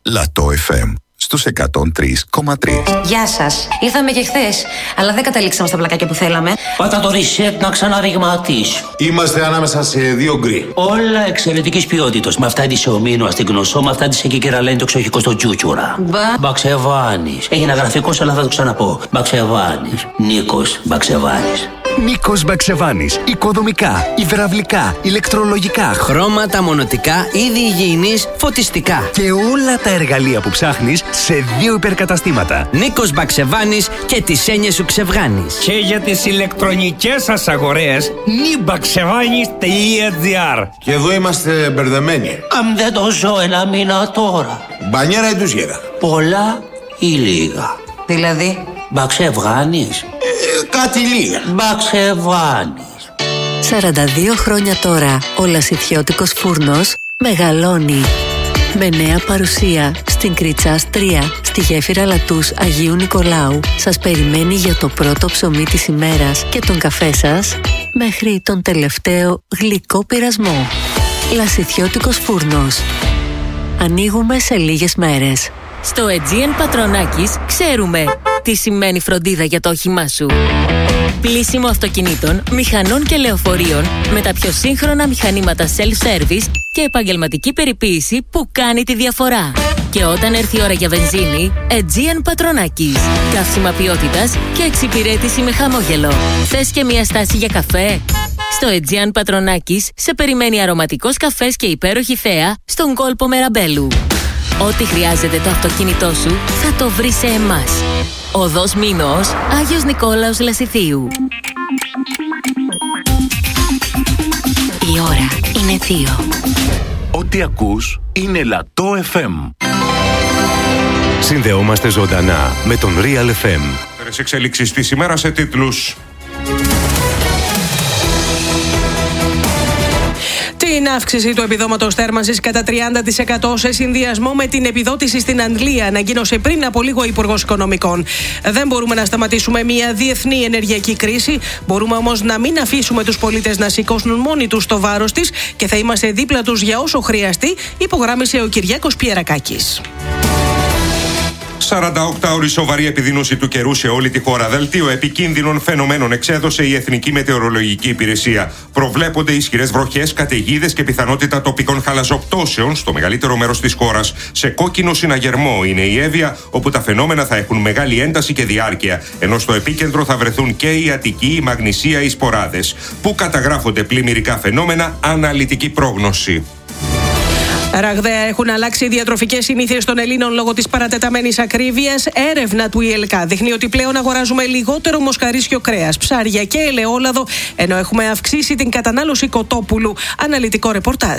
Λατό FM στους 103,3. Γεια σας. Ήρθαμε και χθες, αλλά δεν καταλήξαμε στα πλακάκια που θέλαμε. Πάτα το reset να ξαναριγματίσει. Είμαστε ανάμεσα σε δύο γκρι. Όλα εξαιρετικής ποιότητας. Με αυτά της ομίνου στην Γνωσό, με αυτά της εκεί και λένε το εξοχικό στο Τσούτσουρα. Μπαξεβάνης. Έγινε γραφικός, αλλά θα το ξαναπώ. Μπαξεβάνης. Νίκος Μπαξεβάνης. Νίκος Μπαξεβάνης. Οικοδομικά, υδραυλικά, ηλεκτρολογικά, χρώματα, μονοτικά, είδη υγιεινής, φωτιστικά. Και όλα τα εργαλεία που ψάχνεις σε δύο υπερκαταστήματα. Νίκος Μπαξεβάνης και τις έννοιες σου ξεβγάνεις. Και για τις ηλεκτρονικές σας αγορές, nibaxevanis.gr. Και εδώ είμαστε μπερδεμένοι. Αν δεν το ζω ένα μήνα τώρα. Μπανιέρα ή τουζιέρα. Πολλά ή λίγα. Δηλαδή, Μπαξεβάνης. Κάτι λίγα. Μπαξεβάνης. 42 χρόνια τώρα ο λασιθιώτικος φούρνος μεγαλώνει. Με νέα παρουσία στην Κριτσάς 3, στη γέφυρα Λατούς Αγίου Νικολάου, σας περιμένει για το πρώτο ψωμί της ημέρας και τον καφέ σας μέχρι τον τελευταίο γλυκό πειρασμό. Λασιθιώτικος φούρνος. Ανοίγουμε σε λίγες μέρες. Στο Aegean Πατρονάκης ξέρουμε τι σημαίνει φροντίδα για το όχημά σου. Πλύσιμο αυτοκινήτων, μηχανών και λεωφορείων με τα πιο σύγχρονα μηχανήματα self-service και επαγγελματική περιποίηση που κάνει τη διαφορά. Και όταν έρθει η ώρα για βενζίνη, Aegean Πατρονάκης. Καύσιμα ποιότητας και εξυπηρέτηση με χαμόγελο. Θες και μια στάση για καφέ? Στο Aegean Πατρονάκης σε περιμένει αρωματικός καφές και υπέροχη θέα στον κόλπο Μεραμπέλου. Ό,τι χρειάζεται το αυτοκίνητό σου θα το βρει σε εμάς. Οδός Μήνος, Άγιος Νικόλαος Λασιθίου. Η ώρα είναι 2. Ό,τι ακούς είναι Λατό FM. Συνδεόμαστε ζωντανά με τον Real FM. Εξελίξεις της ημέρας σε τίτλους. Την αύξηση του επιδόματος θέρμανσης κατά 30% σε συνδυασμό με την επιδότηση στην Αγγλία ανακοίνωσε πριν από λίγο ο Υπουργός Οικονομικών. Δεν μπορούμε να σταματήσουμε μια διεθνή ενεργειακή κρίση. Μπορούμε όμως να μην αφήσουμε τους πολίτες να σηκώσουν μόνοι τους το βάρος της και θα είμαστε δίπλα τους για όσο χρειαστεί, υπογράμμισε ο Κυριάκος Πιερακάκης. 48ωρη σοβαρή επιδείνωση του καιρού σε όλη τη χώρα. Δελτίο επικίνδυνων φαινομένων εξέδωσε η Εθνική Μετεωρολογική Υπηρεσία. Προβλέπονται ισχυρές βροχές, καταιγίδες και πιθανότητα τοπικών χαλαζοπτώσεων στο μεγαλύτερο μέρος της χώρας. Σε κόκκινο συναγερμό είναι η Εύβοια, όπου τα φαινόμενα θα έχουν μεγάλη ένταση και διάρκεια. Ενώ στο επίκεντρο θα βρεθούν και η Αττική, η Μαγνησία, οι Σποράδες. Πού καταγράφονται πλημμυρικά φαινόμενα, αναλυτική πρόγνωση. Ραγδαία έχουν αλλάξει οι διατροφικές συνήθειες των Ελλήνων λόγω της παρατεταμένης ακρίβειας. Έρευνα του ΙΕΛΚΑ δείχνει ότι πλέον αγοράζουμε λιγότερο μοσχαρίσιο κρέας, ψάρια και ελαιόλαδο, ενώ έχουμε αυξήσει την κατανάλωση κοτόπουλου. Αναλυτικό ρεπορτάζ.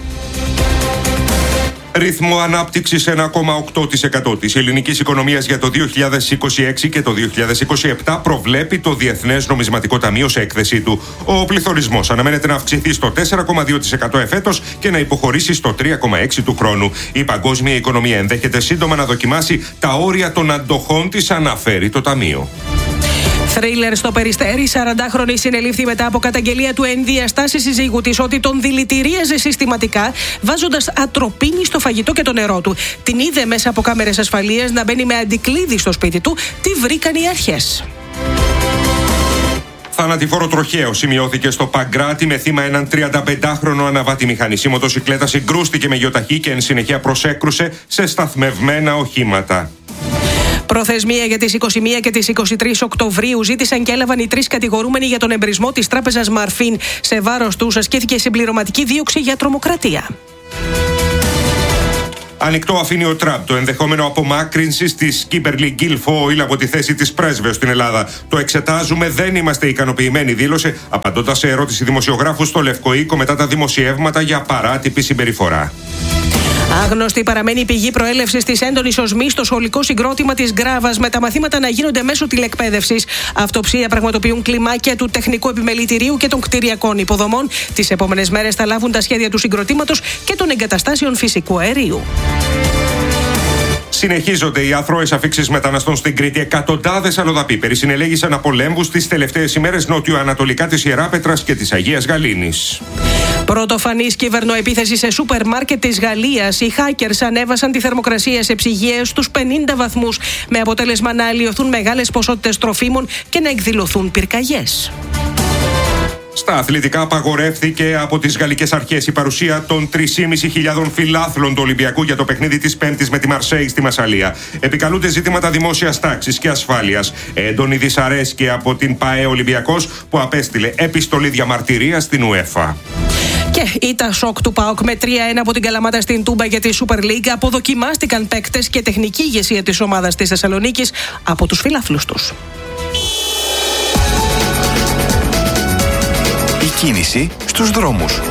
Ρυθμό ανάπτυξης 1,8% της ελληνικής οικονομίας για το 2026 και το 2027 προβλέπει το Διεθνές Νομισματικό Ταμείο σε έκθεσή του. Ο πληθωρισμός αναμένεται να αυξηθεί στο 4,2% εφέτος και να υποχωρήσει στο 3,6% του χρόνου. Η παγκόσμια οικονομία ενδέχεται σύντομα να δοκιμάσει τα όρια των αντοχών της, αναφέρει το Ταμείο. Θρίλερ στο Περιστέρι. 40χρονη συνελήφθη μετά από καταγγελία του ενδιαστάσει συζύγου της ότι τον δηλητηρίαζε συστηματικά, βάζοντας ατροπίνη στο φαγητό και το νερό του. Την είδε μέσα από κάμερες ασφαλείας να μπαίνει με αντικλείδι στο σπίτι του. Τι βρήκαν οι αρχές. Θανατηφόρο τροχαίο σημειώθηκε στο Παγκράτη με θύμα έναν 35χρονο αναβάτη μηχανής. Η μοτοσικλέτα συγκρούστηκε με γιοταχή και εν συνεχεία προσέκρουσε σε σταθμευμένα οχήματα. Προθεσμία για τις 21 και τις 23 Οκτωβρίου ζήτησαν και έλαβαν οι 3 κατηγορούμενοι για τον εμπρισμό της τράπεζας Μαρφίν. Σε βάρος τους ασκήθηκε συμπληρωματική δίωξη για τρομοκρατία. Ανοιχτό αφήνει ο Τραμπ το ενδεχόμενο απομάκρυνσης της Κίμπερλι Γκίλφοιλ από τη θέση της πρέσβεως στην Ελλάδα. Το εξετάζουμε, δεν είμαστε ικανοποιημένοι, δήλωσε, απαντώντας σε ερώτηση δημοσιογράφου στο Λευκό Οίκο μετά τα δημοσιεύματα για παράτυπη συμπεριφορά. Άγνωστη παραμένει η πηγή προέλευσης της έντονης οσμής στο σχολικό συγκρότημα της Γκράβας, με τα μαθήματα να γίνονται μέσω τηλεκπαίδευσης. Αυτοψία πραγματοποιούν κλιμάκια του τεχνικού επιμελητηρίου και των κτηριακών υποδομών. Τις επόμενες μέρες θα λάβουν τα σχέδια του συγκροτήματος και των εγκαταστάσεων φυσικού αερίου. Συνεχίζονται οι αθρώες αφίξεις μεταναστών στην Κρήτη. Εκατοντάδες αλλοδαποί περισυνελέγησαν από λέμβους τις τελευταίες ημέρες νότιο-ανατολικά της Ιεράπετρας και της Αγίας Γαλήνης. Πρωτοφανής κυβερνοεπίθεση σε σούπερ μάρκετ της Γαλλίας. Οι hackers ανέβασαν τη θερμοκρασία σε ψυγείες στους 50 βαθμούς, με αποτέλεσμα να αλλοιωθούν μεγάλες ποσότητες τροφίμων και να εκδηλωθούν πυρκαγιές. Στα αθλητικά απαγορεύθηκε από τις γαλλικές αρχές η παρουσία των 3.500 φιλάθλων του Ολυμπιακού για το παιχνίδι της Πέμπτης με τη Μαρσέη στη Μασσαλία. Επικαλούνται ζητήματα δημόσιας τάξης και ασφάλειας. Έντονη δυσαρέσκεια από την ΠΑΕ Ολυμπιακός, που απέστειλε επιστολή διαμαρτυρίας στην UEFA. Και ήττα σοκ του ΠΑΟΚ με 3-1 από την Καλαμάτα στην Τούμπα για τη Super League. Αποδοκιμάστηκαν παίκτες και τεχνική ηγεσία της ομάδας της Θεσσαλονίκης από τους φιλάθλους τους. Η κίνηση στους δρόμους.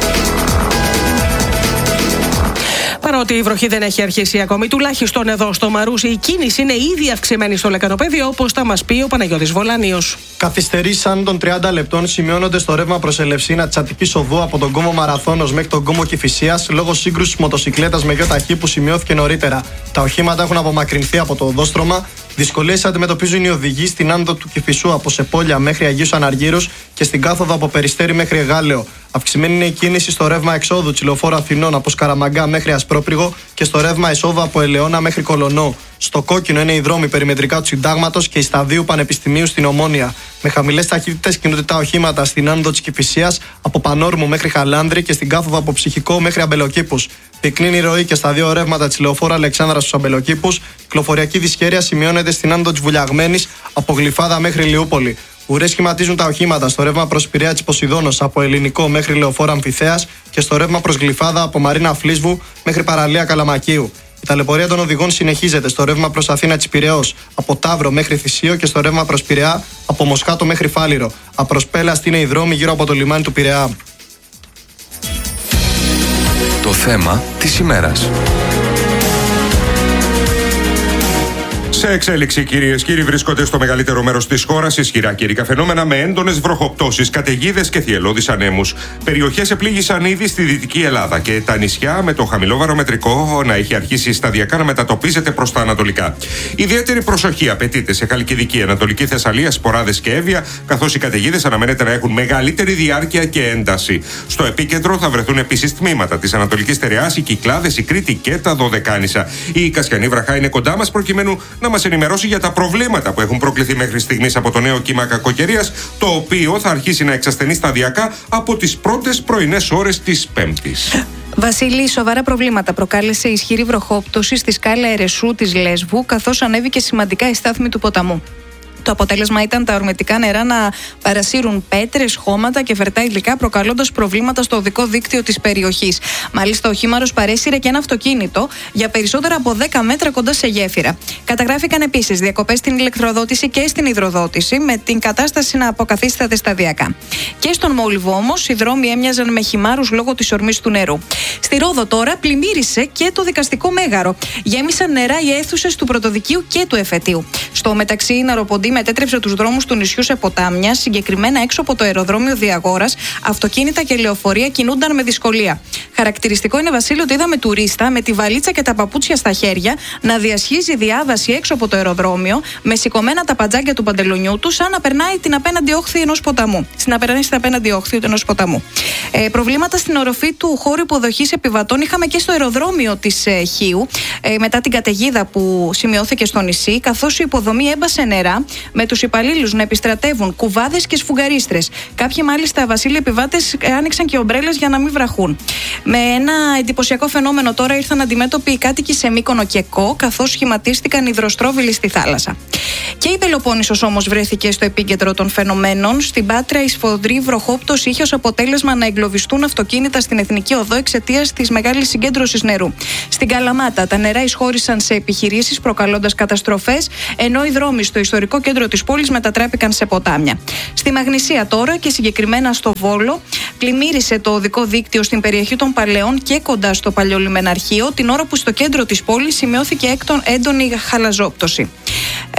Παρότι η βροχή δεν έχει αρχίσει ακόμη, τουλάχιστον εδώ στο Μαρούσι, η κίνηση είναι ήδη αυξημένη στο λεκανοπέδιο, όπως θα μας πει ο Παναγιώτης Βολάνιος. Καθυστερήσεις άνω των 30 λεπτών σημειώνονται στο ρεύμα προς Ελευσίνα της Αττικής Οδού από τον κόμβο Μαραθώνος μέχρι τον κόμβο Κηφισίας, λόγω σύγκρουσης μοτοσικλέτας με γιοταχή που σημειώθηκε νωρίτερα. Τα οχήματα έχουν απομακρυνθεί από το οδόστρωμα. Δυσκολίες αντιμετωπίζουν οι οδηγοί στην άνοδο του Κηφισού από Σεπόλια μέχρι Αγίους Αναργύρους και στην κάθοδο από Περιστέρι μέχρι Εγάλεο. Αυξημένη είναι η κίνηση στο ρεύμα εξόδου της Λεωφόρου Αθηνών από Σκαραμαγκά μέχρι Ασπρόπριγο και στο ρεύμα εισόδου από Ελαιώνα μέχρι Κολονό. Στο κόκκινο είναι οι δρόμοι περιμετρικά του Συντάγματος και η Σταδίου Πανεπιστημίου στην Ομόνια. Με χαμηλές ταχύτητες κινούνται τα οχήματα στην άνοδο της Κηφισίας από Πανόρμου μέχρι Χαλάνδρη και στην κάθοδο από Ψυχικό μέχρι Αμπελοκήπους. Πυκνή είναι η ροή και στα δύο ρεύματα της Λεωφόρου Αλεξάνδρας στους Αμπελοκήπους. Κυκλοφοριακή δυσχέρεια σημειώνεται στην άνοδο της Βουλιαγμένης από Γλυφάδα μέχρι Λιούπολη. Ουρές σχηματίζουν τα οχήματα στο ρεύμα προς Πειραιά της Ποσειδώνος από Ελληνικό μέχρι Λεωφόρο Αμφιθέας και στο ρεύμα προς Γλυφάδα από Μαρίνα Φλίσβου μέχρι Παραλία Καλαμακίου. Η ταλαιπωρία των οδηγών συνεχίζεται στο ρεύμα προς Αθήνα της Πειραιώς από Ταύρο μέχρι Θησίο και στο ρεύμα προς Πειραιά από Μοσχάτο μέχρι Φάληρο. Απροσπέλαστη είναι η δρόμη γύρω από το λιμάνι του Πειραιά. Το θέμα της ημέρας. Σε εξέλιξη, κυρίες και κύριοι, βρίσκονται στο μεγαλύτερο μέρος της χώρας ισχυρά καιρικά φαινόμενα με έντονες βροχοπτώσεις, καταιγίδες και θυελλώδεις ανέμους. Περιοχές επλήγησαν ήδη στη Δυτική Ελλάδα και τα νησιά με το χαμηλό βαρομετρικό να έχει αρχίσει σταδιακά να μετατοπίζεται προς τα ανατολικά. Ιδιαίτερη προσοχή απαιτείται σε Χαλκιδική, Ανατολική Θεσσαλία, Σποράδες και Εύβοια, καθώς οι καταιγίδες αναμένεται να έχουν μεγαλύτερη διάρκεια και ένταση. Στο επίκεντρο θα βρεθούν επίσης τμήματα της Ανατολικής Στερεάς, οι Κυκλάδες, η Κρήτη και τα Δωδεκάνησα. Η Κασιανή βραχά είναι κοντά μας προκειμένου να μας ενημερώσει για τα προβλήματα που έχουν προκληθεί μέχρι στιγμής από το νέο κύμα κακοκαιρίας, το οποίο θα αρχίσει να εξασθενεί σταδιακά από τις πρώτες πρωινές ώρες της Πέμπτης. Βασίλη, σοβαρά προβλήματα προκάλεσε η ισχυρή βροχόπτωση στη σκάλα Ερεσού της Λέσβου, καθώς ανέβηκε σημαντικά η στάθμη του ποταμού. Το αποτέλεσμα ήταν τα ορμητικά νερά να παρασύρουν πέτρες, χώματα και φερτά υλικά, προκαλώντας προβλήματα στο οδικό δίκτυο της περιοχής. Μάλιστα, ο χήμαρος παρέσυρε και ένα αυτοκίνητο για περισσότερα από 10 μέτρα κοντά σε γέφυρα. Καταγράφηκαν επίσης διακοπές στην ηλεκτροδότηση και στην υδροδότηση, με την κατάσταση να αποκαθίσταται σταδιακά. Και στον Μόλιβο όμως, οι δρόμοι έμοιαζαν με χυμάρους λόγω της ορμής του νερού. Στη Ρόδο τώρα πλημμύρισε και το δικαστικό μέγαρο. Γέμισαν νερά οι αίθουσες του Πρωτοδικείου και του Εφετείου. Στο μεταξύ, η Ναροποντή μετέτρεψε τους δρόμους του νησιού σε ποτάμια, συγκεκριμένα έξω από το αεροδρόμιο Διαγόρας. Αυτοκίνητα και λεωφορεία κινούνταν με δυσκολία. Χαρακτηριστικό είναι, Βασίλη, ότι είδαμε τουρίστα με τη βαλίτσα και τα παπούτσια στα χέρια να διασχίζει διάβαση έξω από το αεροδρόμιο, με σηκωμένα τα παντζάκια του παντελονιού του, σαν να περνάει την απέναντι όχθη ενός ποταμού. Στην απέναντι όχθη ενός ποταμού. Προβλήματα στην οροφή του χώρου υποδοχής επιβατών είχαμε και στο αεροδρόμιο της Χίου, μετά την καταιγίδα που σημειώθηκε στο νησί, καθώς η υποδομή έμπασε νερά, με τους υπαλλήλους να επιστρατεύουν κουβάδες και σφουγγαρίστρες. Κάποιοι, μάλιστα, Βασίλη, επιβάτες άνοιξαν και ομπρέλες για να μην βραχούν. Με ένα εντυπωσιακό φαινόμενο τώρα ήρθαν αντιμέτωποι οι κάτοικοι σε Μύκονο και Κο, καθώς σχηματίστηκαν υδροστρόβιλοι στη θάλασσα. Και η Πελοπόννησος όμως βρέθηκε στο επίκεντρο των φαινομένων. Στην Πάτρα, η σφοδρή βροχόπτωση είχε ως αποτέλεσμα να εγκλωβιστούν αυτοκίνητα στην Εθνική Οδό εξαιτίας της μεγάλης συγκέντρωσης νερού. Στην Καλαμάτα, τα νερά εισχώρησαν σε επιχειρήσεις, προκαλώντας καταστροφές, ενώ οι δρόμοι στο ιστορικό κέντρο της πόλης μετατράπηκαν σε ποτάμια. Στη Μαγνησία τώρα και συγκεκριμένα στο Βόλο, πλημμύρισε το οδικό δίκτυο στην περιοχή των Παλαιών και κοντά στο παλιό λιμεναρχείο, την ώρα που στο κέντρο της πόλης σημειώθηκε έντονη χαλαζόπτωση. Σε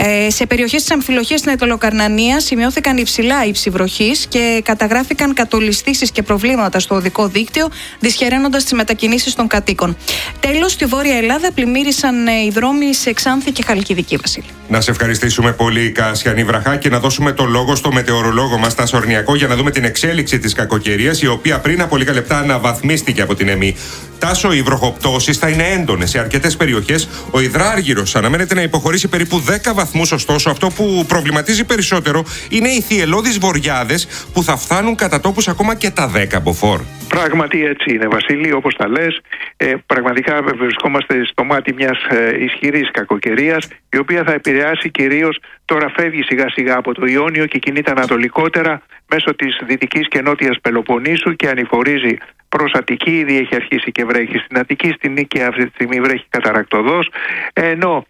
περιοχές της Αμφιλοχίας στην Αιτωλοκαρνανία σημειώθηκαν υψηλά ύψη βροχής και καταγράφηκαν κατολισθήσεις και προβλήματα στο οδικό δίκτυο, δυσχεραίνοντας τις μετακινήσεις των κατοίκων. Τέλος, στη Βόρεια Ελλάδα πλημμύρισαν οι δρόμοι σε Ξάνθη και Χαλκιδική, Βασίλη. Να σε ευχαριστήσουμε πολύ, Κασιανή Βραχά, και να δώσουμε το λόγο στο μετεωρολόγο μας Τάσο Ορνιακό για να δούμε την εξέλιξη της κακοκαιρίας, η οποία πριν από λίγα λεπτά αναβαθμίστηκε από την ΕΜΗ. Τάσο, οι βροχοπτώσεις θα είναι έντονες σε αρκετές περιοχές. Ο υδράργυρος αναμένεται να υποχωρήσει περίπου 10 βαθμούς, ωστόσο αυτό που προβληματίζει περισσότερο είναι οι θυελλώδεις βοριάδες που θα φτάνουν κατά τόπους ακόμα και τα 10 μποφόρ. Πράγματι έτσι είναι, Βασίλη, όπως τα λες. Πραγματικά βρισκόμαστε στο μάτι μιας ισχυρής κακοκαιρίας, η οποία θα επηρεάσει κυρίως, τώρα φεύγει σιγά σιγά από το Ιόνιο και κινείται ανατολικότερα μέσω της δυτικής και νότιας Πελοποννήσου και ανηφορίζει προς Αττική. Ήδη έχει αρχίσει και βρέχει στην Αττική, στην Νίκαια αυτή τη στιγμή βρέχει καταρακτωδώς, ενώ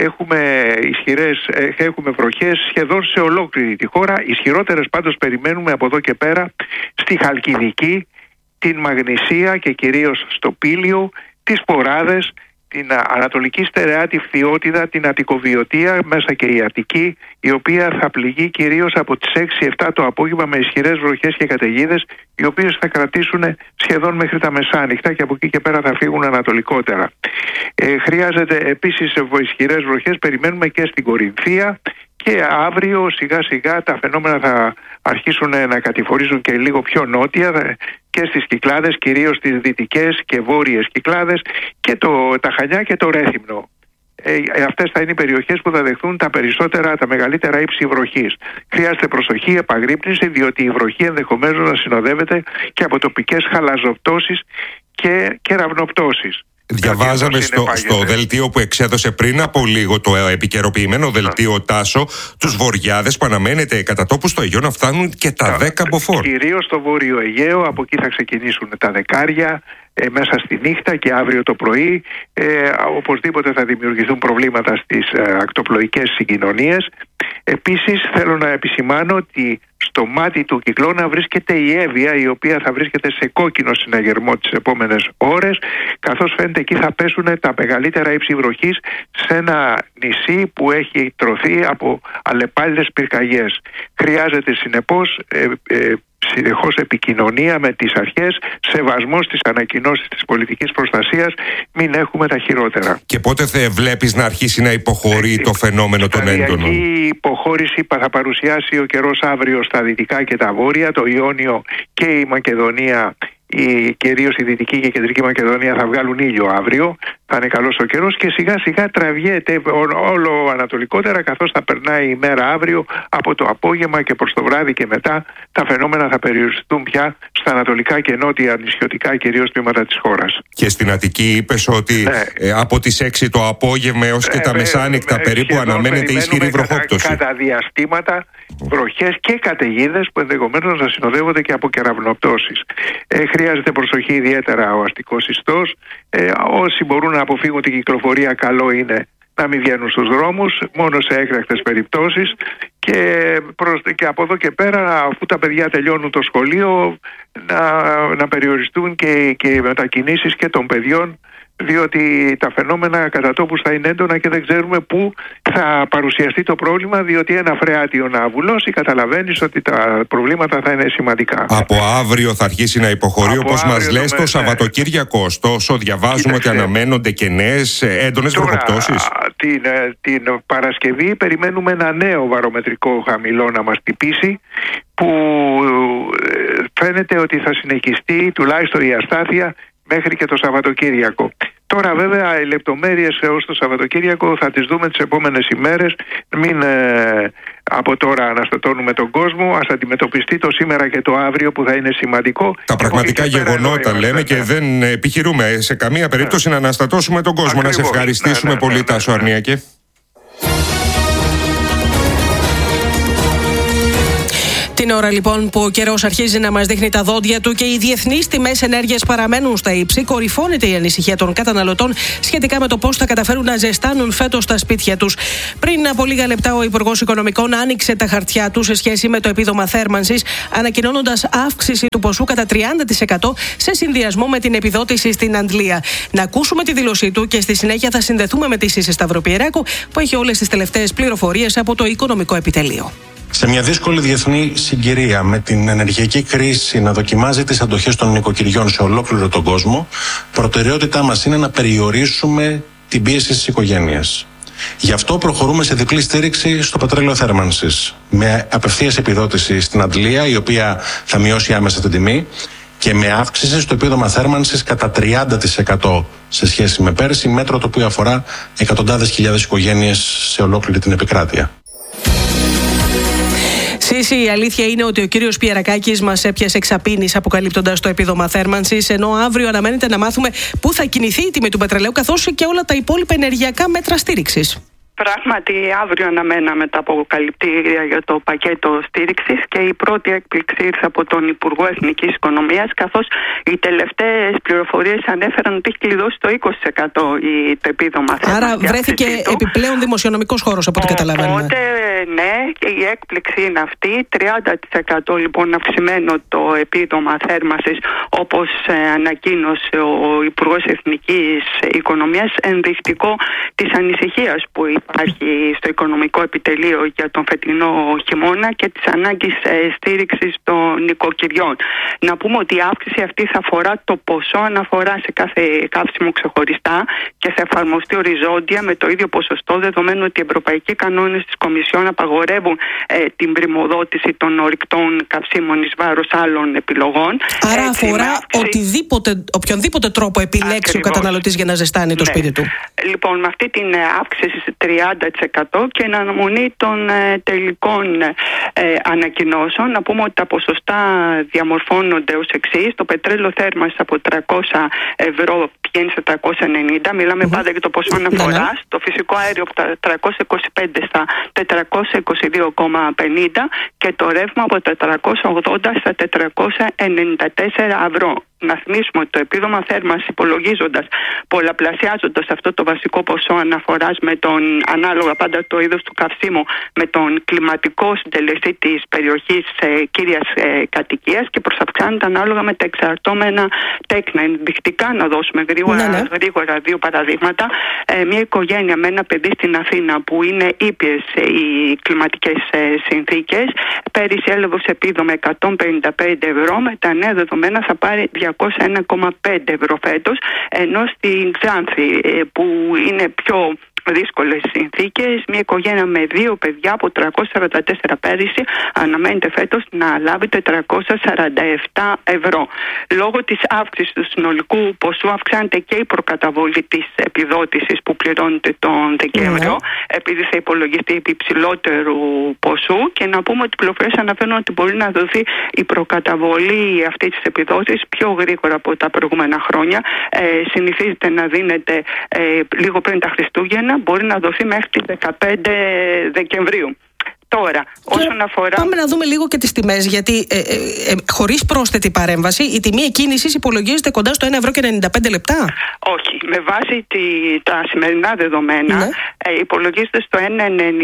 έχουμε βροχές σχεδόν σε ολόκληρη τη χώρα. Ισχυρότερες πάντως περιμένουμε από εδώ και πέρα στη Χαλκιδική, την Μαγνησία και κυρίως στο Πήλιο, τις Ποράδες, την Ανατολική Στερεά, τη Φθιώτιδα, την Αττικοβιωτία, μέσα και η Αττική, η οποία θα πληγεί κυρίως από τις 6-7 το απόγευμα με ισχυρές βροχές και καταιγίδες, οι οποίες θα κρατήσουν σχεδόν μέχρι τα μεσάνυχτα και από εκεί και πέρα θα φύγουν ανατολικότερα. Χρειάζεται επίσης ισχυρές βροχές, περιμένουμε και στην Κορινθία, και αύριο σιγά σιγά τα φαινόμενα θα αρχίσουν να κατηφορίζουν και λίγο πιο νότια και στις Κυκλάδες, κυρίως στις δυτικές και βόρειες Κυκλάδες, και τα Χανιά και το Ρέθυμνο. Αυτές θα είναι οι περιοχές που θα δεχθούν τα μεγαλύτερα ύψη βροχής. Χρειάζεται προσοχή, επαγρύπνηση, διότι η βροχή ενδεχομένως να συνοδεύεται και από τοπικές χαλαζοπτώσεις και κεραυνοπτώσεις. Διαβάζαμε στο δελτίο που εξέδωσε πριν από λίγο το επικαιροποιημένο δελτίο Τάσο, τους βοριάδες που αναμένεται κατά τόπους στο Αιγαίο να φτάνουν και τα 10 μποφόρ. Κυρίως στο Βόρειο Αιγαίο, από εκεί θα ξεκινήσουν τα δεκάρια μέσα στη νύχτα και αύριο το πρωί. Οπωσδήποτε θα δημιουργηθούν προβλήματα στις ακτοπλοϊκές συγκοινωνίες. Επίσης θέλω να επισημάνω ότι στο μάτι του κυκλώνα βρίσκεται η Εύβοια, η οποία θα βρίσκεται σε κόκκινο συναγερμό τις επόμενες ώρες, καθώς φαίνεται εκεί θα πέσουν τα μεγαλύτερα ύψη βροχής σε ένα νησί που έχει τρωθεί από αλλεπάλληλες πυρκαγιές. Χρειάζεται συνεπώς συνεχώς επικοινωνία με τις αρχές, σεβασμός στις ανακοινώσεις της πολιτικής προστασίας, μην έχουμε τα χειρότερα. Και πότε βλέπεις να αρχίσει να υποχωρεί το φαινόμενο των έντονων? Η υποχώρηση θα παρουσιάσει ο καιρός αύριο στα δυτικά και τα βόρεια, το Ιόνιο και η Μακεδονία, κυρίως η Δυτική και η Κεντρική Μακεδονία θα βγάλουν ήλιο αύριο, θα είναι καλός ο καιρός και σιγά σιγά τραβιέται όλο ανατολικότερα, καθώς θα περνάει η μέρα αύριο από το απόγευμα και προς το βράδυ και μετά τα φαινόμενα θα περιοριστούν πια στα ανατολικά και νότια νησιωτικά κυρίως τμήματα της χώρας. Και στην Αττική είπες ότι από τις 6 το απόγευμα έως και τα μεσάνυχτα περίπου αναμένεται ισχυρή βροχόπτωση. Κατά διαστήματα βροχές και καταιγίδες που ενδεχομένως να συνοδεύονται και από κεραυνοπτώσεις. Χρειάζεται προσοχή ιδιαίτερα ο αστικός ιστός. Όσοι μπορούν να αποφύγουν την κυκλοφορία, καλό είναι να μην βγαίνουν στους δρόμους, μόνο σε έκτακτες περιπτώσεις, και από εδώ και πέρα, αφού τα παιδιά τελειώνουν το σχολείο, να περιοριστούν και οι μετακινήσεις και των παιδιών, διότι τα φαινόμενα κατά τόπους θα είναι έντονα και δεν ξέρουμε πού θα παρουσιαστεί το πρόβλημα, διότι ένα φρεάτιο να βουλώσει, καταλαβαίνεις ότι τα προβλήματα θα είναι σημαντικά. Από αύριο θα αρχίσει να υποχωρεί, όπως μας λες, το Σαββατοκύριακο. Ωστόσο, διαβάζουμε ότι αναμένονται και νέες έντονες βροχοπτώσεις. Την Παρασκευή περιμένουμε ένα νέο βαρομετρικό χαμηλό να μας τυπήσει, που φαίνεται ότι θα συνεχιστεί τουλάχιστον η αστάθεια μέχρι και το Σαββατοκύριακο. Τώρα βέβαια οι λεπτομέρειες έως το Σαββατοκύριακο θα τις δούμε τις επόμενες ημέρες. Μην από τώρα αναστατώνουμε τον κόσμο. Ας αντιμετωπιστεί το σήμερα και το αύριο που θα είναι σημαντικό. Τα πραγματικά γεγονότα λέμε και δεν επιχειρούμε σε καμία περίπτωση να αναστατώσουμε τον κόσμο. Ακριβώς. Να σε ευχαριστήσουμε πολύ, Τάσο Αρνιακέ. Την ώρα λοιπόν που ο καιρός αρχίζει να μας δείχνει τα δόντια του και οι διεθνείς τιμές ενέργειας παραμένουν στα ύψη, κορυφώνεται η ανησυχία των καταναλωτών σχετικά με το πώς θα καταφέρουν να ζεστάνουν φέτος τα σπίτια τους. Πριν από λίγα λεπτά, ο Υπουργός Οικονομικών άνοιξε τα χαρτιά του σε σχέση με το επίδομα θέρμανσης, ανακοινώνοντας αύξηση του ποσού κατά 30% σε συνδυασμό με την επιδότηση στην Αντλία. Να ακούσουμε τη δήλωσή του και στη συνέχεια θα συνδεθούμε με τη Σύση Σταυροπιεράκου, που έχει όλες τις τελευταίες πληροφορίες από το Οικονομικό Επιτελείο. Σε μια δύσκολη διεθνή συγκυρία, με την ενεργειακή κρίση να δοκιμάζει τις αντοχές των νοικοκυριών σε ολόκληρο τον κόσμο, προτεραιότητά μας είναι να περιορίσουμε την πίεση στις οικογένειες. Γι' αυτό προχωρούμε σε διπλή στήριξη στο πετρέλαιο θέρμανσης, με απευθείας επιδότηση στην Αντλία, η οποία θα μειώσει άμεσα την τιμή, και με αύξηση στο επίδομα θέρμανσης κατά 30% σε σχέση με πέρσι, μέτρο το οποίο αφορά εκατοντάδες χιλιάδες οικογένειες σε ολόκληρη την επικράτεια. Σύση, η αλήθεια είναι ότι ο κύριος Πιερακάκης μας έπιασε εξαπίνης αποκαλύπτοντας το επίδομα θέρμανσης, ενώ αύριο αναμένεται να μάθουμε πού θα κινηθεί η τιμή του πετρελαίου, καθώς και όλα τα υπόλοιπα ενεργειακά μέτρα στήριξης. Πράγματι, αύριο αναμέναμε τα αποκαλυπτήρια για το πακέτο στήριξης και η πρώτη έκπληξη ήρθε από τον Υπουργό Εθνικής Οικονομίας, καθώς οι τελευταίες πληροφορίες ανέφεραν ότι έχει κλειδώσει το 20% το επίδομα θέρμανσης. Άρα βρέθηκε επιπλέον δημοσιονομικός χώρος, από ό,τι καταλαβαίνουμε. Οπότε, ναι, και η έκπληξη είναι αυτή. 30% λοιπόν αυξημένο το επίδομα θέρμανσης, όπως ανακοίνωσε ο Υπουργός Εθνικής Οικονομίας, ενδεικτικό της ανησυχίας που υπάρχει στο Οικονομικό Επιτελείο για τον φετινό χειμώνα και της ανάγκης στήριξης των νοικοκυριών. Να πούμε ότι η αύξηση αυτή θα αφορά το ποσό αναφορά σε κάθε καύσιμο ξεχωριστά και θα εφαρμοστεί οριζόντια με το ίδιο ποσοστό, δεδομένου ότι οι ευρωπαϊκοί κανόνες της Κομισιόν απαγορεύουν την πρημοδότηση των ορυκτών καυσίμων εις βάρος άλλων επιλογών. Άρα αφορά οποιονδήποτε τρόπο επιλέξει ο καταναλωτής για να ζεστάνει το σπίτι του. Λοιπόν, με αυτή την αύξηση 30% και εν αναμονή των τελικών ανακοινώσεων, να πούμε ότι τα ποσοστά διαμορφώνονται ως εξής. Το πετρέλαιο θέρμανσης από 300 ευρώ πηγαίνει στα 390, μιλάμε πάντα για το ποσό αναφοράς. Το φυσικό αέριο από τα 325 στα 422,50 και το ρεύμα από τα 480 στα 494 ευρώ. Να θυμίσουμε ότι το επίδομα θέρμανσης, υπολογίζοντας, πολλαπλασιάζοντας αυτό το βασικό ποσό αναφοράς με τον, ανάλογα πάντα το είδος του καυσίμου, με τον κλιματικό συντελεστή της περιοχής κύριας κατοικίας, και προσαυξάνεται ανάλογα με τα εξαρτώμενα τέκνα. Ενδεικτικά να δώσουμε γρήγορα δύο παραδείγματα. Μια οικογένεια με ένα παιδί στην Αθήνα, που είναι ήπιες οι κλιματικές συνθήκες, πέρυσι έλαβε σε επίδομα 155 ευρώ, με τα νέα δεδομένα θα πάρει 201,5 ευρώ φέτος, ενώ στην Ξάνθη, που είναι πιο δύσκολες συνθήκες, μια οικογένεια με 2 παιδιά από 344 πέρυσι αναμένεται φέτος να λάβει 447 ευρώ. Λόγω της αύξησης του συνολικού ποσού αυξάνεται και η προκαταβολή της επιδότησης που πληρώνεται τον Δεκέμβριο, επειδή θα υπολογιστεί επί υψηλότερου ποσού, και να πούμε ότι οι πληροφορίες αναφέρουν ότι μπορεί να δοθεί η προκαταβολή αυτή της επιδότησης πιο γρήγορα από τα προηγούμενα χρόνια. Συνηθίζεται να δίνεται λίγο πριν τα Χριστούγεννα, μπορεί να δοθεί μέχρι τις 15 Δεκεμβρίου. Τώρα, όσον αφορά... Πάμε να δούμε λίγο και τις τιμές, γιατί χωρίς πρόσθετη παρέμβαση η τιμή εκκίνησης υπολογίζεται κοντά στο 1 ευρώ και 95 λεπτά. Όχι, με βάση τα σημερινά δεδομένα υπολογίζεται στο 1,98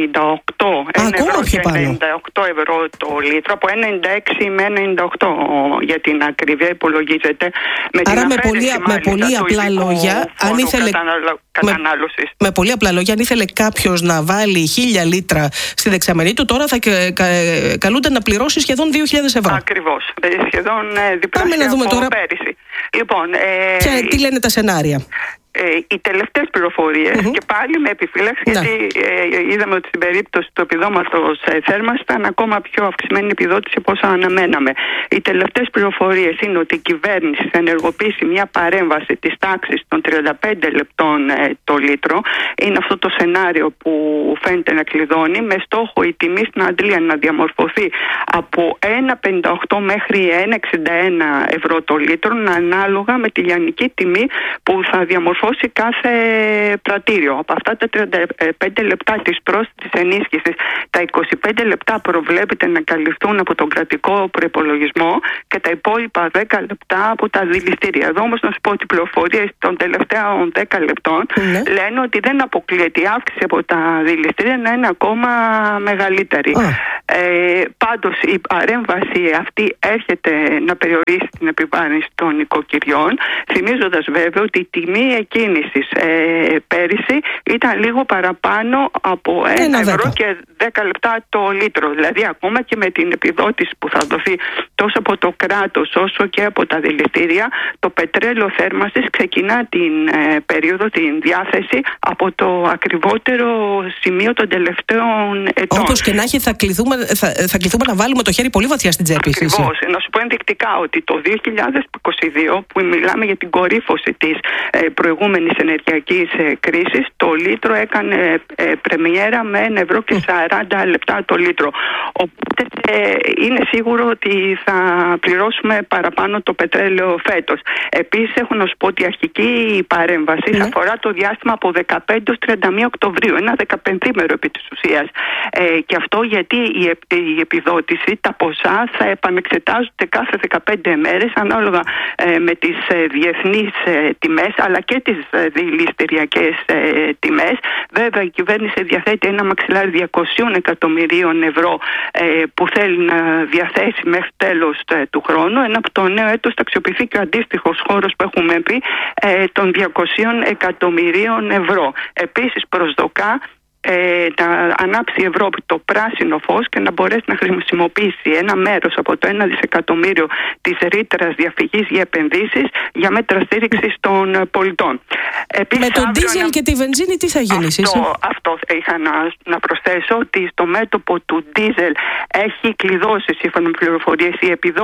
ευρώ το λίτρο, από 1,96 με 1,98 για την ακρίβεια υπολογίζεται. Άρα με πολύ απλά λόγια, αν ήθελε... Με πολύ απλά λόγια, αν ήθελε κάποιος να βάλει 1.000 λίτρα στη δεξαμενή του, τώρα θα καλούνται να πληρώσει σχεδόν 2.000 ευρώ. Ακριβώς. Σχεδόν διπλάσια από πέρυσι. Λοιπόν, τι λένε τα σενάρια? Οι τελευταίες πληροφορίες, και πάλι με επιφύλαξη, γιατί είδαμε ότι στην περίπτωση του επιδόματος θέρμανσης ήταν ακόμα πιο αυξημένη επιδότηση από όσα αναμέναμε. Οι τελευταίες πληροφορίες είναι ότι η κυβέρνηση θα ενεργοποιήσει μια παρέμβαση της τάξης των 35 λεπτών το λίτρο. Είναι αυτό το σενάριο που φαίνεται να κλειδώνει, με στόχο η τιμή στην Αντλία να διαμορφωθεί από 1,58 μέχρι 1,61 ευρώ το λίτρο, ανάλογα με τη λιανική τιμή που θα διαμορφωθεί συμμορφώσει κάθε πρατήριο. Από αυτά τα 35 λεπτά της πρόσθετης ενίσχυσης, τα 25 λεπτά προβλέπεται να καλυφθούν από τον κρατικό προϋπολογισμό και τα υπόλοιπα 10 λεπτά από τα δηληστήρια. Εδώ όμως να σου πω ότι οι πληροφορίες των τελευταίων 10 λεπτών λένε ότι δεν αποκλείεται η αύξηση από τα δηληστήρια να είναι ακόμα μεγαλύτερη. Πάντως η παρέμβαση αυτή έρχεται να περιορίσει την επιβάρυνση των νοικοκυριών, θυμίζοντας βέβαια ότι η τιμή εκκίνησης πέρυσι ήταν λίγο παραπάνω από 1 ευρώ και 10 λεπτά το λίτρο. Δηλαδή ακόμα και με την επιδότηση που θα δοθεί τόσο από το κράτος όσο και από τα δηληστήρια, το πετρέλαιο θέρμανσης ξεκινά την περίοδο, την διάθεση από το ακριβότερο σημείο των τελευταίων ετών. Όπως και να έχει, θα κληθούμε να βάλουμε το χέρι πολύ βαθιά στην τσέπη. Ακριβώς. Να σου πω ενδεικτικά ότι το 2022, που μιλάμε για την κορύφωση της προηγούμενης ενεργειακής κρίσης, το λίτρο έκανε πρεμιέρα με 1 ευρώ και 40 λεπτά το λίτρο. Οπότε είναι σίγουρο ότι θα πληρώσουμε παραπάνω το πετρέλαιο φέτος. Επίσης έχω να σου πω ότι η αρχική παρέμβαση αφορά το διάστημα από 15 ως 31 Οκτωβρίου, ένα 15ημερο επί της ουσίας. Και αυτό γιατί η επιδότηση, τα ποσά θα επανεξετάζονται κάθε 15 μέρες ανάλογα με τις διεθνείς τιμές αλλά και τις δηληστηριακές τιμές. Βέβαια η κυβέρνηση διαθέτει ένα μαξιλάρι 200 εκατομμυρίων ευρώ που θέλει να διαθέσει μέχρι τέλος του χρόνου, ενώ από το νέο έτος θα αξιοποιηθεί και ο αντίστοιχος χώρος που έχουμε πει των 200 εκατομμυρίων ευρώ. Επίσης προσδοκά να ανάψει η Ευρώπη το πράσινο φως και να μπορέσει να χρησιμοποιήσει ένα μέρος από το 1 δισεκατομμύριο της ρήτρας διαφυγής για επενδύσεις για μέτρα στήριξης των πολιτών. Επίσης, με τον ντίζελ και τη βενζίνη τι θα γίνει? Αυτό είχα να προσθέσω, ότι στο μέτωπο του ντίζελ έχει κλειδώσει σύμφωνα με πληροφορίες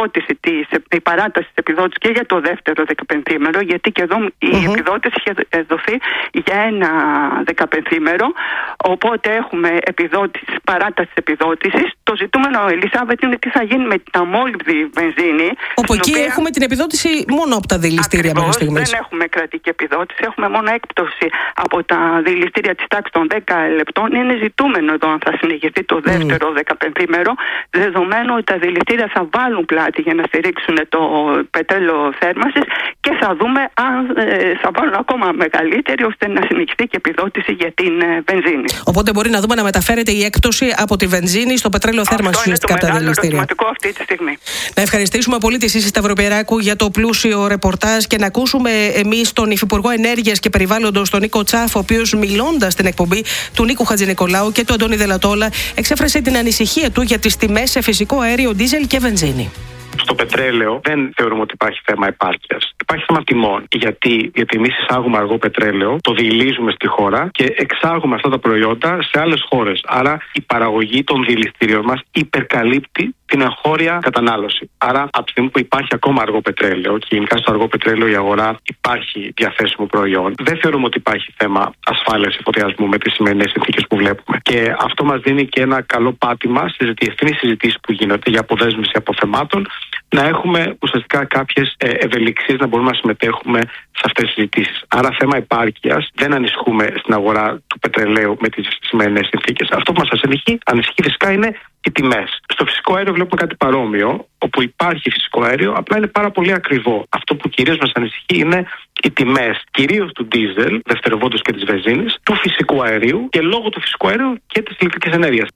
η παράταση της επιδότησης και για το δεύτερο 15ημερο, γιατί και εδώ η επιδότηση είχε δοθεί για ένα 15ημερο. Οπότε έχουμε παράταση της επιδότησης. Το ζητούμενο, Ελισάβετ, είναι τι θα γίνει με την αμόλυβδη βενζίνη. Όπου εκεί έχουμε την επιδότηση μόνο από τα δηληστήρια μέχρι στιγμής. Δεν έχουμε κρατική επιδότηση, έχουμε μόνο έκπτωση από τα δηληστήρια της τάξης των 10 λεπτών. Είναι ζητούμενο εδώ αν θα συνεχιστεί το δεύτερο 15ημερο, δεδομένου ότι τα δηληστήρια θα βάλουν πλάτη για να στηρίξουν το πετρέλαιο θέρμανσης και θα δούμε αν θα βάλουν ακόμα μεγαλύτερη ώστε να συνεχιστεί και επιδότηση για την βενζίνη. Οπότε μπορεί να δούμε να μεταφέρεται η έκπτωση από τη βενζίνη στο πετρέλαιο θέρμανσης ουσιαστικά από τα δηληστήρια. Αυτό είναι το μεγάλο ερωτηματικό αυτή τη στιγμή. Να ευχαριστήσουμε πολύ τη Σύση Σταυροπιεράκου για το πλούσιο ρεπορτάζ και να ακούσουμε εμείς τον Υφυπουργό Ενέργειας και Περιβάλλοντος, τον Νίκο Τσάφο, ο οποίος μιλώντας στην εκπομπή του Νίκου Χατζηνικολάου και του Αντώνη Δελατόλα, εξέφρασε την ανησυχία του για τις τιμές σε φυσικό αέριο, ντίζελ και βενζίνη. Στο πετρέλαιο δεν θεωρούμε ότι υπάρχει θέμα επάρκειας. Υπάρχει θέμα τιμών. Γιατί εμείς εισάγουμε αργό πετρέλαιο, το δειλίζουμε στη χώρα και εξάγουμε αυτά τα προϊόντα σε άλλες χώρες. Άρα η παραγωγή των δειλιστηρίων μας υπερκαλύπτει την εγχώρια κατανάλωση. Άρα, από τη στιγμή που υπάρχει ακόμα αργό πετρέλαιο και γενικά στο αργό πετρέλαιο η αγορά υπάρχει διαθέσιμο προϊόν, δεν θεωρούμε ότι υπάρχει θέμα ασφάλειας εφοδιασμού με τις σημερινές συνθήκες που βλέπουμε. Και αυτό μας δίνει και ένα καλό πάτημα στις διεθνείς συζητήσεις που γίνονται για αποδέσμευση αποθεμάτων, να έχουμε ουσιαστικά κάποιες ευελιξίες να μπορούμε να συμμετέχουμε σε αυτές τις συζητήσεις. Άρα, θέμα επάρκειας, δεν ανησυχούμε στην αγορά του πετρελαίου με τις σημερινές συνθήκες. Αυτό που μας ανησυχεί φυσικά είναι οι τιμές. Στο φυσικό αέριο βλέπουμε κάτι παρόμοιο, όπου υπάρχει φυσικό αέριο, απλά είναι πάρα πολύ ακριβό. Αυτό που κυρίως μας ανησυχεί είναι οι τιμές, κυρίως του ντίζελ, δευτερευόντως και της βενζίνης, του φυσικού αερίου και λόγω του φυσικού αερίου και της ηλεκτρικής ενέργειας.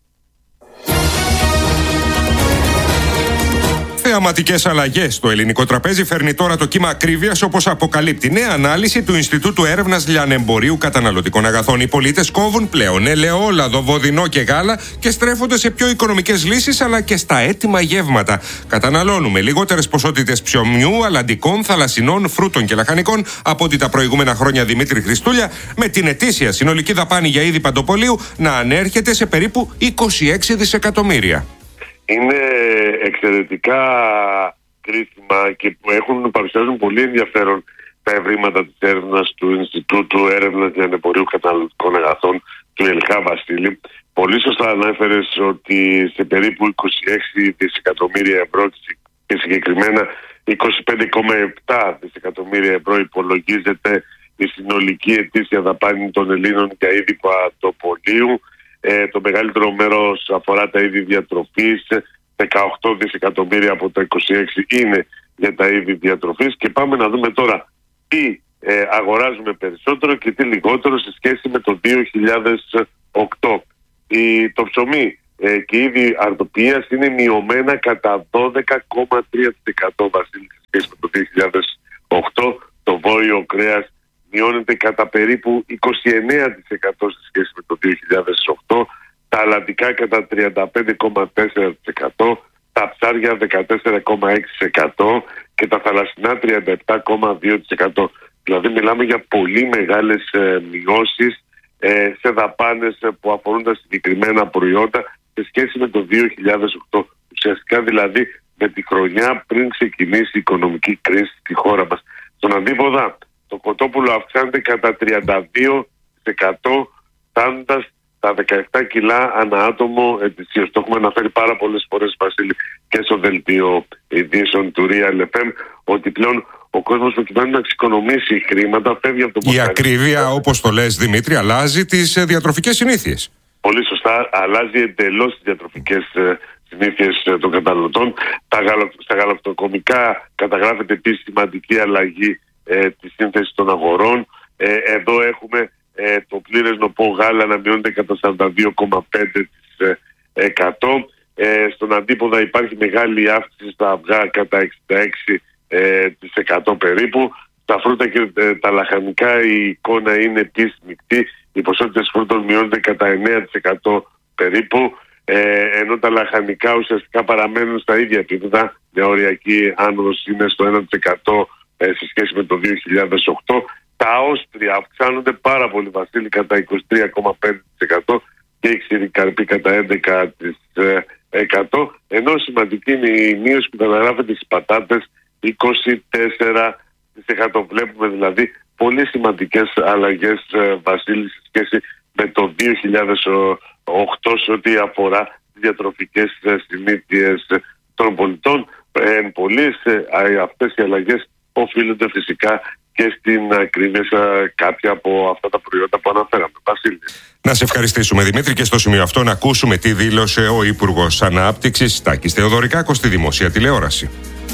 Θεαματικές αλλαγές. Το ελληνικό τραπέζι φέρνει τώρα το κύμα ακρίβειας, όπως αποκαλύπτει νέα ανάλυση του Ινστιτούτου Έρευνας Λιανεμπορίου Καταναλωτικών Αγαθών. Οι πολίτες κόβουν πλέον ελαιόλαδο, βοδινό και γάλα και στρέφονται σε πιο οικονομικές λύσεις αλλά και στα έτοιμα γεύματα. Καταναλώνουμε λιγότερες ποσότητες ψωμιού, αλαντικών, θαλασσινών, φρούτων και λαχανικών από ότι τα προηγούμενα χρόνια, Δημήτρη Χριστούλια, με την ετήσια συνολική δαπάνη για είδη παντοπολίου να ανέρχεται σε περίπου 26 δισεκατομμύρια. Είναι εξαιρετικά κρίσιμα και που παρουσιάζουν πολύ ενδιαφέρον τα ευρήματα της έρευνας του Ινστιτούτου Έρευνας Λιανεμπορίου Καταναλωτικών Αγαθών του Ελχά Βασίλη. Πολύ σωστά ανέφερες ότι σε περίπου 26 δισεκατομμύρια ευρώ και συγκεκριμένα 25,7 δισεκατομμύρια ευρώ υπολογίζεται η συνολική ετήσια δαπάνη των Ελλήνων για είδη πρωτοπολίου. Το μεγαλύτερο μέρος αφορά τα είδη διατροφής, 18 δισεκατομμύρια από τα 26 είναι για τα είδη διατροφής. Και πάμε να δούμε τώρα τι αγοράζουμε περισσότερο και τι λιγότερο σε σχέση με το 2008. Το ψωμί και η είδη αρτοπίας είναι μειωμένα κατά 12,3% Βασίλη σε σχέση με το 2008. Το βόλιο κρέας μειώνεται κατά περίπου 29% σε σχέση με το 2008. Τα αλατικά κατά 35,4%, τα ψάρια 14,6% και τα θαλασσινά 37,2%. Δηλαδή μιλάμε για πολύ μεγάλες μειώσεις σε δαπάνες που αφορούν τα συγκεκριμένα προϊόντα σε σχέση με το 2008. Ουσιαστικά δηλαδή με τη χρονιά πριν ξεκινήσει η οικονομική κρίση στη χώρα μας. Στον αντίποδα το κοτόπουλο αυξάνεται κατά 32%, φτάνοντας τα 17 κιλά ανά άτομο ετησίως. Το έχουμε αναφέρει πάρα πολλές φορές, Βασίλη, και στο δελτίο ειδήσεων του Real FM, ότι πλέον ο κόσμος προκειμένου να εξοικονομήσει χρήματα φεύγει από το Η ακρίβεια, όπως το λες Δημήτρη, αλλάζει τις διατροφικές συνήθειες. Πολύ σωστά, αλλάζει εντελώς τις διατροφικές συνήθειες των καταναλωτών. Στα γαλακτοκομικά καταγράφεται επίσης σημαντική αλλαγή της σύνθεσης των αγορών. Εδώ έχουμε το πλήρες νοπό γάλα να μειώνεται κατά 42,5%. Στον αντίποδα υπάρχει μεγάλη αύξηση στα αυγά κατά 66% περίπου. Στα φρούτα και τα λαχανικά η εικόνα είναι επίσης μεικτή. Οι ποσότητες φρούτων μειώνονται κατά 9% περίπου, ενώ τα λαχανικά ουσιαστικά παραμένουν στα ίδια επίπεδα. Μια οριακή άνοδος είναι στο 1% σε σχέση με το 2008. Τα όστρια αυξάνονται πάρα πολύ, Βασίλη, κατά 23,5% και η ξηρικαρπή κατά 11%, ενώ σημαντική είναι η μείωση που καταγράφεται στις πατάτες 24%. Βλέπουμε δηλαδή πολύ σημαντικές αλλαγές, Βασίλη, σε σχέση με το 2008 σε ό,τι αφορά τις διατροφικές συνήθειες των πολιτών. Πολλές αυτές οι αλλαγές οφείλονται φυσικά και στην ακρίβεια κάποια από αυτά τα προϊόντα που αναφέραμε. Βασίλη. Να σε ευχαριστήσουμε, Δημήτρη, και στο σημείο αυτό να ακούσουμε τι δήλωσε ο Υπουργός Ανάπτυξης Τάκης Θεοδωρικάκος στη δημόσια τηλεόραση.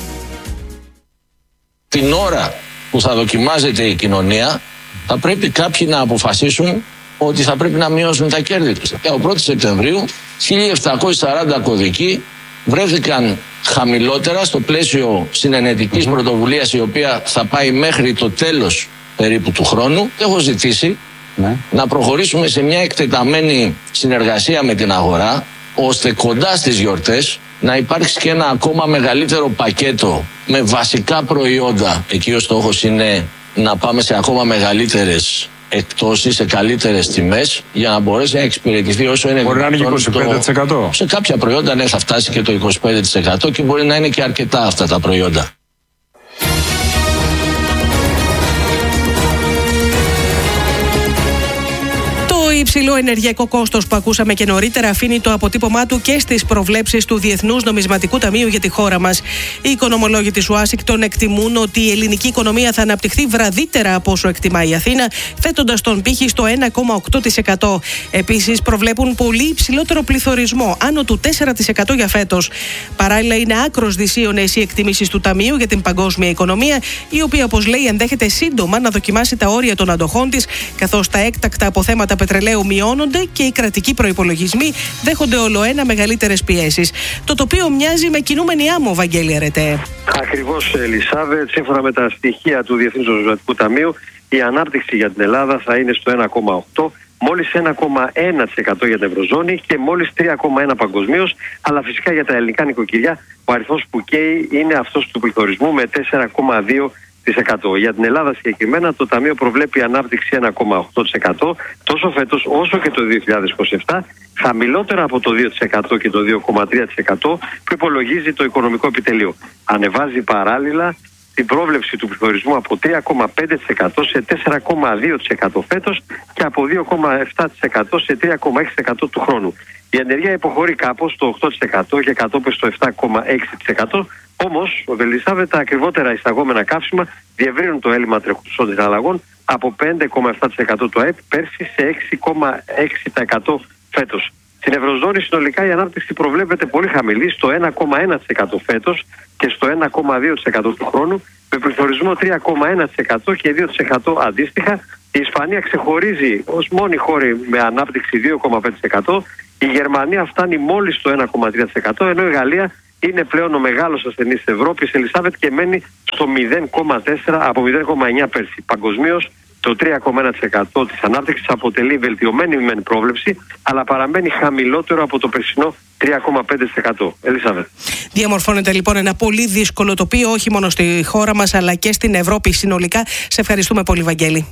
Την ώρα που θα δοκιμάζεται η κοινωνία, θα πρέπει κάποιοι να αποφασίσουν ότι θα πρέπει να μειώσουν τα κέρδη τους. Και ο 1 Σεπτεμβρίου 1740 κωδικοί βρέθηκαν χαμηλότερα στο πλαίσιο συνενετικής πρωτοβουλίας, η οποία θα πάει μέχρι το τέλος περίπου του χρόνου. Έχω ζητήσει να προχωρήσουμε σε μια εκτεταμένη συνεργασία με την αγορά, ώστε κοντά στις γιορτές να υπάρξει και ένα ακόμα μεγαλύτερο πακέτο με βασικά προϊόντα. Εκεί ο στόχος είναι να πάμε σε ακόμα μεγαλύτερες εκτόσεις, σε καλύτερες τιμές, για να μπορέσει να εξυπηρετηθεί όσο είναι δυνατόν. Μπορεί να είναι 25%. Σε κάποια προϊόντα ναι, θα φτάσει και το 25% και μπορεί να είναι και αρκετά αυτά τα προϊόντα. Το υψηλό ενεργειακό κόστος που ακούσαμε και νωρίτερα αφήνει το αποτύπωμά του και στις προβλέψεις του Διεθνούς Νομισματικού Ταμείου για τη χώρα μας. Οι οικονομολόγοι της Ουάσιγκτον εκτιμούν ότι η ελληνική οικονομία θα αναπτυχθεί βραδύτερα από όσο εκτιμά η Αθήνα, θέτοντας τον πύχη στο 1,8%. Επίσης, προβλέπουν πολύ υψηλότερο πληθωρισμό, άνω του 4% για φέτος. Παράλληλα, είναι άκρως δυσίωνες οι εκτιμήσεις του Ταμείου για την παγκόσμια οικονομία, η οποία, όπως λέει, ενδέχεται σύντομα να δοκιμάσει τα όρια των αντοχών της, καθώς τα έκτακτα αποθέματα πετρελαίου μειώνονται και οι κρατικοί προϋπολογισμοί δέχονται ολοένα μεγαλύτερες πιέσεις. Το τοπίο μοιάζει με κινούμενη άμμο, Βαγγέλη Αρετέ. Ακριβώς, Ελισάβετ. Σύμφωνα με τα στοιχεία του Διεθνούς Νομισματικού Ταμείου, η ανάπτυξη για την Ελλάδα θα είναι στο 1,8%, μόλις 1,1% για την Ευρωζώνη και μόλις 3,1% παγκοσμίως. Αλλά φυσικά για τα ελληνικά νοικοκυριά ο αριθμός που καίει είναι αυτός του πληθωρισμού με 4,2%. Για την Ελλάδα συγκεκριμένα το Ταμείο προβλέπει ανάπτυξη 1,8% τόσο φέτος όσο και το 2027, χαμηλότερα από το 2% και το 2,3% που υπολογίζει το οικονομικό επιτελείο. Ανεβάζει παράλληλα την πρόβλεψη του πληθωρισμού από 3,5% σε 4,2% φέτος και από 2,7% σε 3,6% του χρόνου. Η ανεργία υποχωρεί κάπως στο 8% και κατόπιν στο 7,6%. Όμως, Ελισάβετ, τα ακριβότερα εισαγόμενα καύσιμα διευρύνουν το έλλειμμα τρεχουσών συναλλαγών από 5,7% του ΑΕΠ πέρσι σε 6,6% φέτος. Στην Ευρωζώνη συνολικά η ανάπτυξη προβλέπεται πολύ χαμηλή, στο 1,1% φέτος και στο 1,2% του χρόνου, με πληθωρισμό 3,1% και 2% αντίστοιχα. Η Ισπανία ξεχωρίζει ως μόνη χώρα με ανάπτυξη 2,5%. Η Γερμανία φτάνει μόλις το 1,3%, ενώ η Γαλλία είναι πλέον ο μεγάλος ασθενής της Ευρώπης, Ελισάβετ, και μένει στο 0,4 από 0,9 πέρσι. Παγκοσμίως το 3,1% της ανάπτυξης αποτελεί βελτιωμένη μεν πρόβλεψη, αλλά παραμένει χαμηλότερο από το περσινό 3,5%. Ελισάβετ. Διαμορφώνεται λοιπόν ένα πολύ δύσκολο τοπίο, όχι μόνο στη χώρα μας, αλλά και στην Ευρώπη συνολικά. Σε ευχαριστούμε πολύ, Βαγγέλη.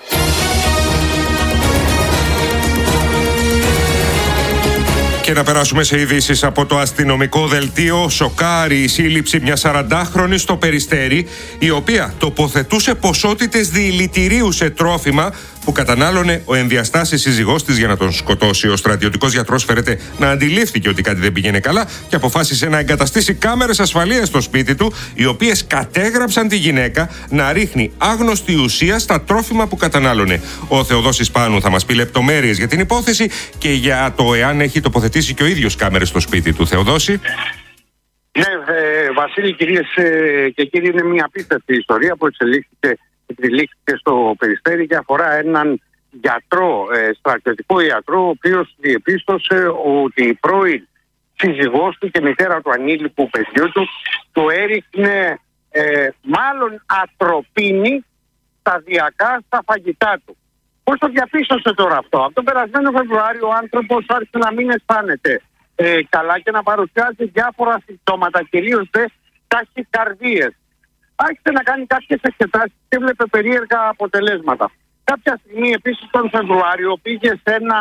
Και να περάσουμε σε ειδήσεις από το αστυνομικό δελτίο. Σοκάρει η σύλληψη μια 40χρονη στο Περιστέρι, η οποία τοποθετούσε ποσότητες διηλητηρίου σε τρόφιμα που κατανάλωνε ο ενδιαστάσης σύζυγός της για να τον σκοτώσει. Ο στρατιωτικός γιατρός φέρεται να αντιλήφθηκε ότι κάτι δεν πήγαινε καλά και αποφάσισε να εγκαταστήσει κάμερες ασφαλείας στο σπίτι του, οι οποίες κατέγραψαν τη γυναίκα να ρίχνει άγνωστη ουσία στα τρόφιμα που κατανάλωνε. Ο Θεοδόσης Πάνου θα μας πει λεπτομέρειες για την υπόθεση και για το εάν έχει τοποθετήσει και ο ίδιος κάμερες στο σπίτι του. Θεοδόση. Ναι, Βασίλη, κυρίες και κύριοι, είναι μια απίστευτη ιστορία που εξελίχθηκε στο Περιστέρι και αφορά έναν γιατρό, στρατιωτικό ιατρό, ο οποίος διεπίστωσε ότι η πρώην σύζυγός του και μητέρα του ανήλικου παιδιού του το έριχνε μάλλον ατροπίνη σταδιακά στα φαγητά του. Πώς το διαπίστωσε τώρα αυτό? Από τον περασμένο Φεβρουάριο ο άνθρωπος άρχισε να μην αισθάνεται καλά και να παρουσιάζει διάφορα συμπτώματα, κυρίως ταχυκαρδίες. Άρχισε να κάνει κάποιες εξετάσεις και έβλεπε περίεργα αποτελέσματα. Κάποια στιγμή επίσης τον Φεβρουάριο πήγε σε ένα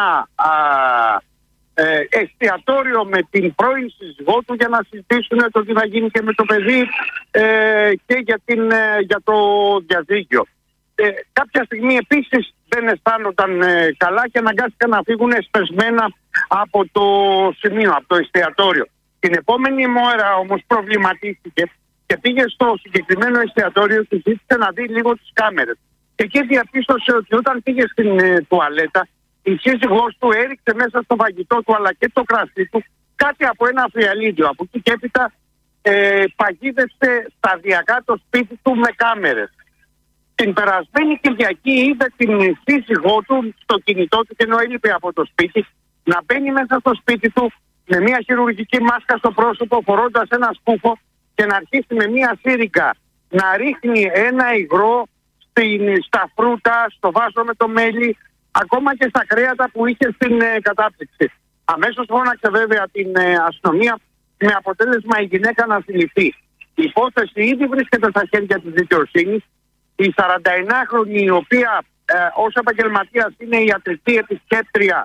εστιατόριο με την πρώην σύζυγό του για να συζητήσουν το τι θα γίνει και με το παιδί και για το διαζύγιο. Κάποια στιγμή επίσης δεν αισθάνονταν καλά και αναγκάστηκαν να φύγουν εσπεσμένα από το σημείο, από το εστιατόριο. Την επόμενη μέρα όμως προβληματίστηκε και πήγε στο συγκεκριμένο εστιατόριο και ζήτησε να δει λίγο τις κάμερες. Και εκεί διαπίστωσε ότι όταν πήγε στην τουαλέτα, η σύζυγός του έριξε μέσα στο φαγητό του αλλά και το κρασί του κάτι από ένα φιαλίδιο. Από εκεί και έπειτα παγίδευσε σταδιακά το σπίτι του με κάμερες. Την περασμένη Κυριακή είδε την σύζυγό του στο κινητό του και ενώ έλειπε από το σπίτι να μπαίνει μέσα στο σπίτι του με μια χειρουργική μάσκα στο πρόσωπο, φορώντας ένα σκούφο, και να αρχίσει με μια σύριγγα να ρίχνει ένα υγρό στα φρούτα, στο βάσο με το μέλι, ακόμα και στα κρέατα που είχε στην κατάψυξη. Αμέσως φώναξε βέβαια την αστυνομία με αποτέλεσμα η γυναίκα να συλληφθεί. Η υπόθεση ήδη βρίσκεται στα χέρια της δικαιοσύνης. Η 49χρονη, η οποία ως επαγγελματίας είναι ιατρική επισκέπτρια,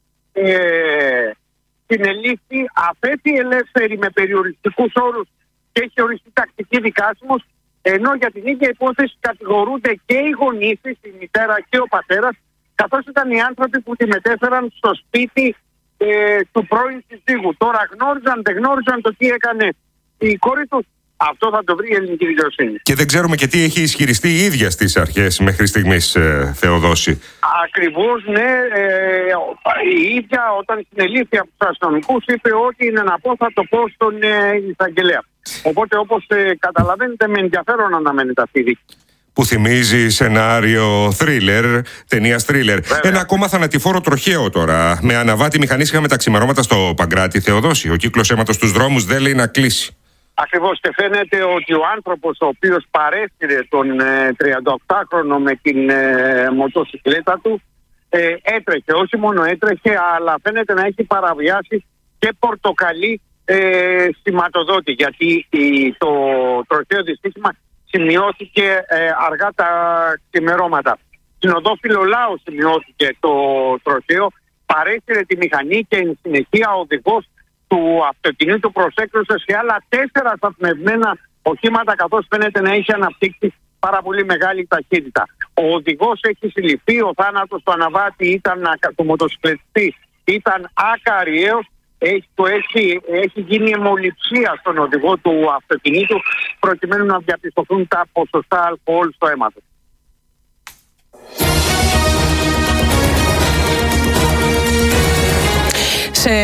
συνελήφθη, αφέθη ελεύθερη με περιοριστικούς όρους και έχει οριστεί τακτική δικάσιμος, ενώ για την ίδια υπόθεση κατηγορούνται και οι γονείς της, η μητέρα και ο πατέρας, καθώς ήταν οι άνθρωποι που τη μετέφεραν στο σπίτι του πρώην συζύγου. Τώρα δεν γνώριζαν το τι έκανε η κόρη του. Αυτό θα το βρει η ελληνική δικαιοσύνη. Και δεν ξέρουμε και τι έχει ισχυριστεί η ίδια στις αρχές μέχρι στιγμής, Θεοδόση. Ακριβώς, ναι. Η ίδια όταν συνελήφθη από τους αστυνομικούς είπε ότι είναι να πω, θα το πω στον εισαγγελέα. Οπότε, όπως καταλαβαίνετε, με ενδιαφέρον αναμένεται αυτή η δίκη. Που θυμίζει σενάριο θρίλερ, ταινία θρίλερ. Ένα ακόμα θανατηφόρο τροχαίο τώρα. Με αναβάτη μηχανήσια με τα ξημερώματα στο Παγκράτη, Θεοδόση. Ο κύκλος αίματος στους δρόμους δεν λέει να κλείσει. Ακριβώς, και φαίνεται ότι ο άνθρωπος ο οποίος παρέσυρε τον 38χρονο με την μοτοσυκλέτα του έτρεχε, όχι μόνο έτρεχε, αλλά φαίνεται να έχει παραβιάσει και πορτοκαλί σηματοδότη, γιατί το τροχαίο δυστύχημα σημειώθηκε αργά τα ξημερώματα. Στην οδό Φιλολάου σημειώθηκε το τροχαίο, παρέσυρε τη μηχανή και εν συνεχεία ο οδηγός του αυτοκινήτου προσέκρουσε σε άλλα 4 σταθμευμένα οχήματα, καθώς φαίνεται να έχει αναπτύξει πάρα πολύ μεγάλη ταχύτητα. Ο οδηγός έχει συλληφθεί, ο θάνατος του αναβάτη του μοτοσυκλετιστή ήταν ακαριαίος. Έχει γίνει αιμοληψία στον οδηγό του αυτοκινήτου προκειμένου να διαπιστωθούν τα ποσοστά αλκοόλ στο αίμα του.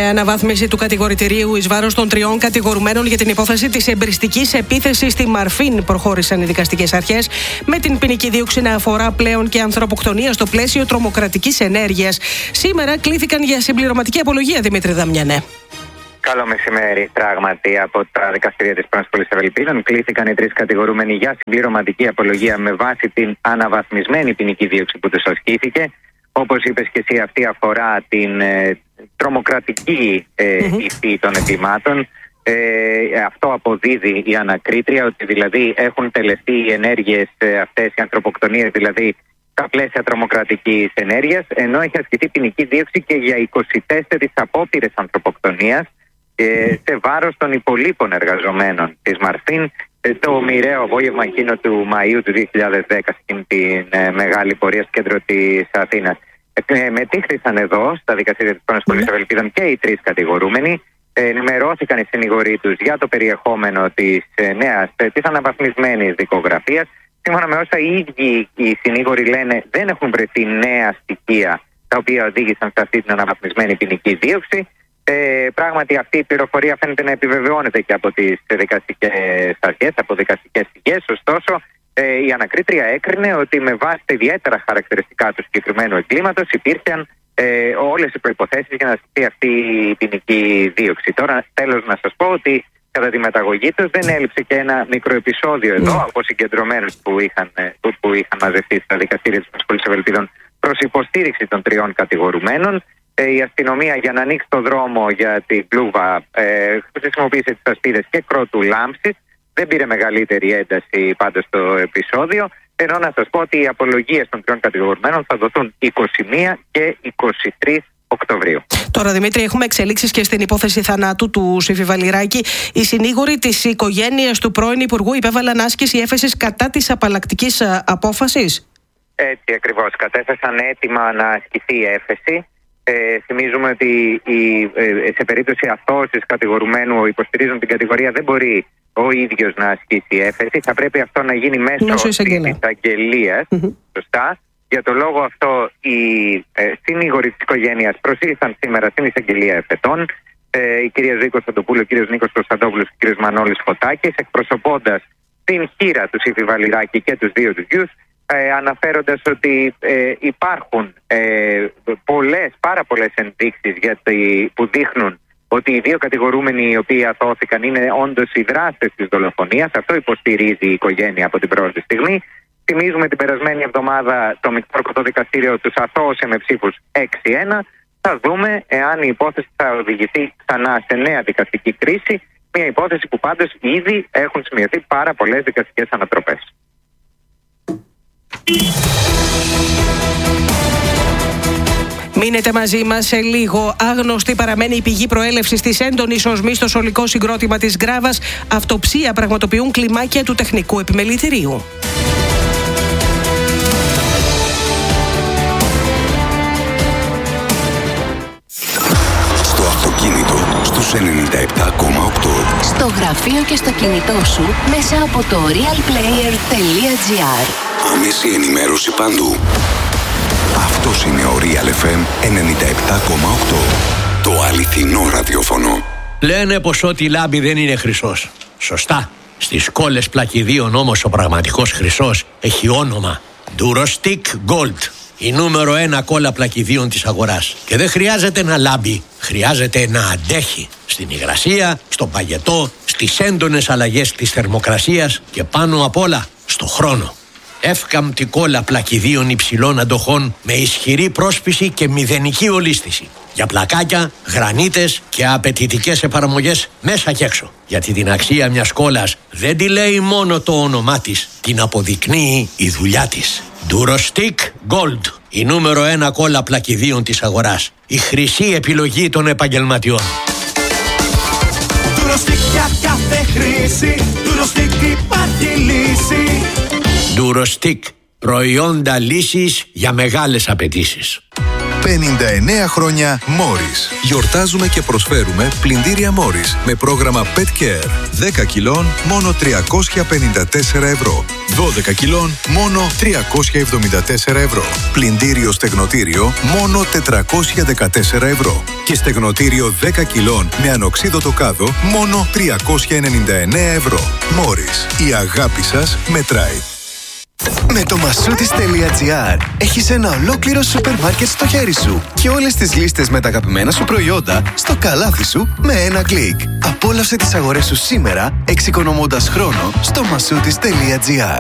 αναβάθμιση του κατηγορητηρίου εις βάρος των 3 κατηγορουμένων για την υπόθεση της εμπριστικής επίθεσης στη Μαρφίν προχώρησαν οι δικαστικές αρχές, με την ποινική δίωξη να αφορά πλέον και ανθρωποκτονία στο πλαίσιο τρομοκρατικής ενέργειας. Σήμερα κλήθηκαν για συμπληρωματική απολογία, Δημήτρη Δαμιανέ. Καλό μεσημέρι. Πράγματι, από τα δικαστήρια της Πρώην Πόλης Ευελπίδων κλήθηκαν οι 3 κατηγορούμενοι για συμπληρωματική απολογία με βάση την αναβαθμισμένη ποινική δίωξη που τους ασκήθηκε. Όπως είπες και εσύ, αυτή αφορά την τρομοκρατική υφή των εγκλημάτων. Αυτό αποδίδει η ανακρίτρια, ότι δηλαδή έχουν τελεστεί οι ενέργειες αυτές, οι ανθρωποκτονίες δηλαδή, στα πλαίσια τρομοκρατικής ενέργειας, ενώ έχει ασκηθεί ποινική δίωξη και για 24 απόπειρες ανθρωποκτονίας σε βάρος των υπολείπων εργαζομένων της Μαρφίν το μοιραίο απόγευμα εκείνο του Μαΐου του 2010, στην μεγάλη πορεία στο κέντρο της Αθήνας. Μετήχθησαν εδώ στα δικαστήρια της Πρώην Πόλης Ευελπίδων και οι 3 κατηγορούμενοι. Ενημερώθηκαν οι συνηγοροί τους για το περιεχόμενο της αναβαθμισμένης δικογραφίας. Σύμφωνα με όσα οι ίδιοι οι συνήγοροι λένε, δεν έχουν βρεθεί νέα στοιχεία τα οποία οδήγησαν σε αυτή την αναβαθμισμένη ποινική δίωξη. Πράγματι, αυτή η πληροφορία φαίνεται να επιβεβαιώνεται και από τις δικαστικές αρχές, από δικαστικές πηγές. Ωστόσο, η ανακρίτρια έκρινε ότι με βάση τα ιδιαίτερα χαρακτηριστικά του συγκεκριμένου εγκλήματος υπήρχαν όλες οι προϋποθέσεις για να ασκηθεί αυτή η ποινική δίωξη. Τώρα, τέλος να σας πω ότι κατά τη μεταγωγή τους δεν έλειψε και ένα μικρό επεισόδιο εδώ από συγκεντρωμένους που είχαν μαζευτεί στα δικαστήρια της Πόλης Ευελπίδων προς υποστήριξη των 3 κατηγορουμένων. Η αστυνομία, για να ανοίξει το δρόμο για την κλούβα, χρησιμοποίησε τις ασπίδες και κρότου λάμψης. Δεν πήρε μεγαλύτερη ένταση πάντως το επεισόδιο. Ενώ να σας πω ότι οι απολογίες των 3 κατηγορουμένων θα δοθούν 21 και 23 Οκτωβρίου. Τώρα, Δημήτρη, έχουμε εξελίξεις και στην υπόθεση θανάτου του Σύφη Βαλιράκη. Οι συνήγοροι της οικογένειας του πρώην Υπουργού υπέβαλαν άσκηση έφεσης κατά της απαλλακτικής απόφασης. Έτσι ακριβώς. Κατέθεσαν έτοιμα να ασκηθεί η έφεση. Θυμίζουμε ότι σε περίπτωση αθώωσης κατηγορουμένου υποστηρίζουν την κατηγορία, δεν μπορεί ο ίδιος να ασκήσει έφεση. Θα πρέπει αυτό να γίνει μέσω της εισαγγελίας. Σωστά. Για το λόγο αυτό, οι συνήγοροι της οικογένειας προσήλθαν σήμερα στην εισαγγελία εφετών. Η κυρία Ζωή Κωνσταντοπούλου, ο κύριος Νίκος Κωνσταντόπουλος και ο κύριος Μανώλης Φωτάκης, εκπροσωπώντας την χείρα του Σύφη Βαλιράκη και τους 2 τους γιους, αναφέροντας ότι υπάρχουν πάρα πολλές ενδείξεις που δείχνουν ότι οι 2 κατηγορούμενοι οι οποίοι αθώθηκαν είναι όντως οι δράστες της δολοφονίας. Αυτό υποστηρίζει η οικογένεια από την πρώτη στιγμή. Θυμίζουμε την περασμένη εβδομάδα το Μικρό Δικαστήριο τους αθώωσε με ψήφους 6-1. Θα δούμε εάν η υπόθεση θα οδηγηθεί ξανά σε νέα δικαστική κρίση. Μια υπόθεση που πάντως ήδη έχουν σημειωθεί πάρα πολλές δικαστικές ανατροπές. Μείνετε μαζί μας σε λίγο. Άγνωστη παραμένει η πηγή προέλευσης της έντονης οσμής στο σωλικό συγκρότημα της Γκράβας. Αυτοψία πραγματοποιούν κλιμάκια του τεχνικού επιμελητηρίου. Στο αυτοκίνητο στους 97,8. Στο γραφείο και στο κινητό σου μέσα από το realplayer.gr. Άμεση ενημέρωση παντού. Αυτός είναι ο Real FM 97,8. Το αληθινό ραδιόφωνο. Λένε πως ό,τι λάμπει δεν είναι χρυσός. Σωστά. Στις κόλλες πλακιδίων όμως ο πραγματικός χρυσός έχει όνομα Durostick Gold. Η νούμερο 1 κόλλα πλακιδίων της αγοράς. Και δεν χρειάζεται να λάμπει, χρειάζεται να αντέχει. Στην υγρασία, στον παγετό, στις έντονες αλλαγές της θερμοκρασίας και πάνω απ' όλα στο χρόνο. Εύκαμπτη κόλλα πλακιδίων υψηλών αντοχών με ισχυρή πρόσπιση και μηδενική ολίσθηση. Για πλακάκια, γρανίτες και απαιτητικές εφαρμογές μέσα και έξω. Γιατί την αξία μιας κόλλας δεν τη λέει μόνο το όνομά της, την αποδεικνύει η δουλειά της. Durostick Gold, η νούμερο 1 κόλλα πλακιδίων της αγοράς. Η χρυσή επιλογή των επαγγελματιών. Durostick για κάθε χρήση, Durostick υπάρχει λύση. Durostick, προϊόντα λύσης για μεγάλες απαιτήσεις. 59 χρόνια Morris. Γιορτάζουμε και προσφέρουμε πλυντήρια Morris με πρόγραμμα Pet Care. 10 κιλών μόνο 354 ευρώ. 12 κιλών μόνο 374 ευρώ. Πλυντήριο στεγνοτήριο μόνο 414 ευρώ. Και στεγνοτήριο 10 κιλών με ανοξίδωτο κάδο μόνο 399 ευρώ. Μόρις, η αγάπη σας μετράει. Με το Masoutis.gr έχεις ένα ολόκληρο σούπερ μάρκετ στο χέρι σου και όλες τις λίστες με τα αγαπημένα σου προϊόντα στο καλάθι σου με ένα κλικ. Απόλαυσε τις αγορές σου σήμερα εξοικονομώντας χρόνο στο Masoutis.gr.